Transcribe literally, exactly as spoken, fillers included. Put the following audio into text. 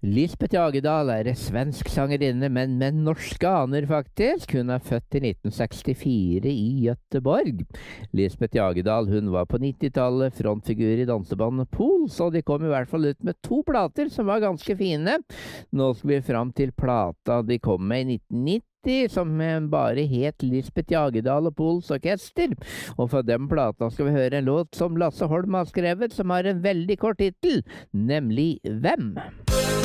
Lisbeth Jagedal er en svensk sangerinne, men med norske aner faktisk. Hun er født i nitten sekstifire i Göteborg. Lisbeth Jagedal hun var på nittitallet frontfigur i dansebandet Pools, og de kom i hvert fall ut med to plater som var ganske fine. Nå skal vi fram til plata de kom med i nitten nitti, som bare het Lisbeth Jagedal og Pools Orkester. Og fra den plata skal vi høre en låt som Lasse Holm har skrevet, som har en veldig kort tittel, nemlig Hvem?